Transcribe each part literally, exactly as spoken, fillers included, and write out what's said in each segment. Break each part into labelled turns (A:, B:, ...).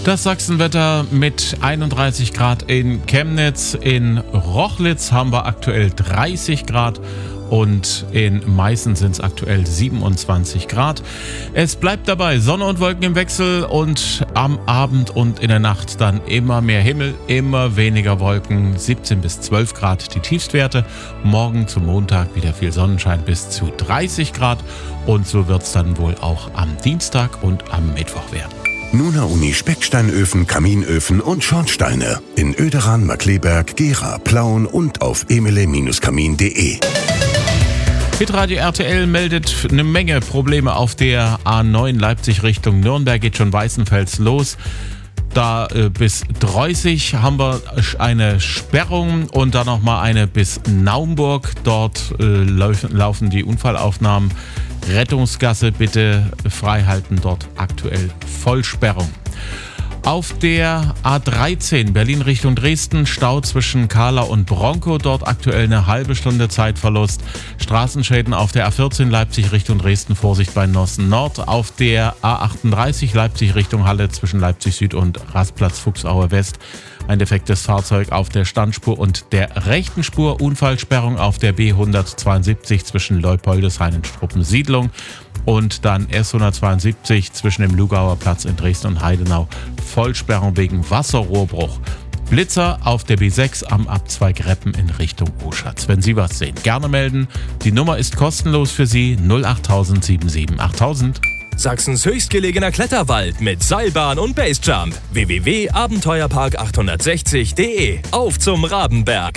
A: Das Sachsenwetter mit einunddreißig Grad in Chemnitz. In Rochlitz haben wir aktuell dreißig Grad und in Meißen sind es aktuell siebenundzwanzig Grad. Es bleibt dabei, Sonne und Wolken im Wechsel und am Abend und in der Nacht dann immer mehr Himmel, immer weniger Wolken, siebzehn bis zwölf Grad die Tiefstwerte. Morgen zum Montag wieder viel Sonnenschein bis zu dreißig Grad und so wird es dann wohl auch am Dienstag und am Mittwoch werden.
B: Nuna Uni Specksteinöfen, Kaminöfen und Schornsteine in Oederan, Markkleeberg, Gera, Plauen und auf emele Kamin punkt de.
A: Hitradio R T L meldet eine Menge Probleme auf der A neun Leipzig Richtung Nürnberg, geht schon Weißenfels los. Da äh, bis Dreußig haben wir eine Sperrung und dann nochmal eine bis Naumburg. Dort äh, laufen, laufen die Unfallaufnahmen. Rettungsgasse bitte freihalten, dort aktuell Vollsperrung. Auf der A dreizehn Berlin Richtung Dresden, Stau zwischen Kahla und Bronkow, dort aktuell eine halbe Stunde Zeitverlust. Straßenschäden auf der A vierzehn Leipzig Richtung Dresden, Vorsicht bei Nossen Nord. Auf der A achtunddreißig Leipzig Richtung Halle zwischen Leipzig Süd und Rastplatz Fuchsaue West. Ein defektes Fahrzeug auf der Standspur und der rechten Spur. Unfallsperrung auf der B hundertzweiundsiebzig zwischen Leupoldeshain und Struppensiedlung. Und dann S hundertzweiundsiebzig zwischen dem Lugauer Platz in Dresden und Heidenau. Vollsperrung wegen Wasserrohrbruch. Blitzer auf der B sechs am Abzweig Reppen in Richtung Oschatz. Wenn Sie was sehen, gerne melden. Die Nummer ist kostenlos für Sie. null acht tausend siebenundsiebzig achttausend.
C: Sachsens höchstgelegener Kletterwald mit Seilbahn und Basejump. w w w punkt abenteuerpark achthundertsechzig punkt de. Auf zum Rabenberg.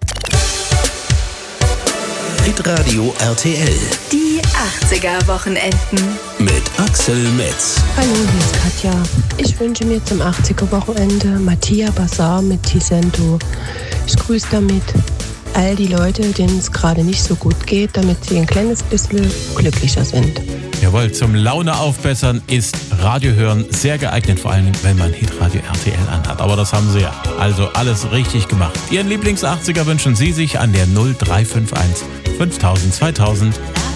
D: Hitradio R T L.
E: Die achtziger-Wochenenden.
D: Mit Axel Metz.
F: Hallo, hier ist Katja. Ich wünsche mir zum achtziger-Wochenende Mattia Bassar mit Tisento. Ich grüße damit all die Leute, denen es gerade nicht so gut geht, damit sie ein kleines bisschen glücklicher sind.
A: Jawohl, zum Laune aufbessern ist Radio hören sehr geeignet, vor allem wenn man Hitradio R T L anhat. Aber das haben Sie ja. Also alles richtig gemacht. Ihren Lieblings-achtziger wünschen Sie sich an der null drei fünf eins fünftausend zweitausend.